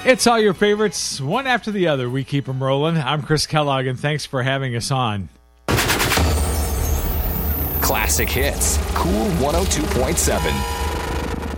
It's all your favorites, one after the other. We keep them rolling. I'm Chris Kellogg, and thanks for having us on. Classic hits. Cool 102.7.